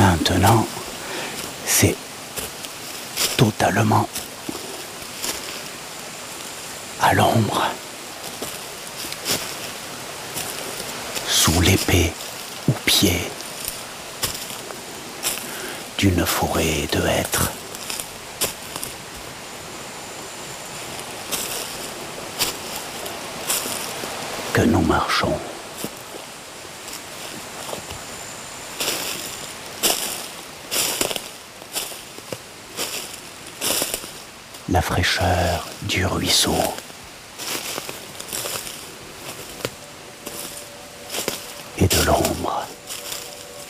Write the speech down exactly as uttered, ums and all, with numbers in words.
Maintenant, c'est totalement à l'ombre, sous l'épée au pied d'une forêt de hêtres. Que nous marchons. La fraîcheur du ruisseau